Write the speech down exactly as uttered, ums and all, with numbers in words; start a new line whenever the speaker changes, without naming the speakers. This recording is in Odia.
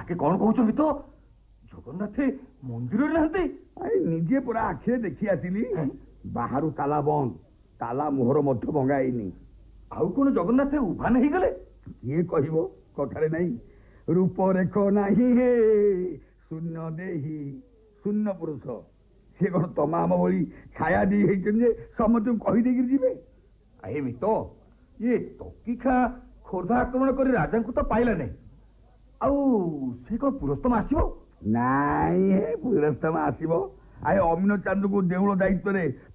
ତାକେ କଣ କହୁଛନ୍ତି ତ ଜଗନ୍ନାଥ ମନ୍ଦିରରେ ନାହାନ୍ତି?
ନିଜେ ପୁରା ଆଖିରେ ଦେଖି ଆସିଲି। ବାହାରୁ ତାଲା ବନ୍ଦ, ତାଲା ମୋହର ମଧ୍ୟ ଭଙ୍ଗା ହେଇନି।
ଆଉ କଣ ଜଗନ୍ନାଥ ଉଭାନ ହେଇଗଲେ?
କିଏ କହିବ, କଥାରେ ନାହିଁ ରୂପରେଖ ନାହିଁ ହେ ଶୂନ୍ୟ ଦେହି ଶୂନ୍ୟ ପୁରୁଷ। ସେ କଣ ତମା ଆମ ଭଳି ଛାୟା ଦେଇ ହେଇଛନ୍ତି ଯେ ସମସ୍ତଙ୍କୁ କହିଦେଇକି ଯିବେ?
ଏମିତି ତ ଇଏ ତକିଖା ଖୋର୍ଦ୍ଧା ଆକ୍ରମଣ କରି ରାଜାଙ୍କୁ ତ ପାଇଲା ନାହିଁ। ଆଉ ସେ କଣ ପୁରସ୍ତମ ଆସିବ?
ନାଇଁ, ପୁରସ୍ତମ ଆସିବ। ଆଏ ଅମିନ ଚାନ୍ଦକୁ ଦେଉଳ ଦାୟିତ୍ୱରେ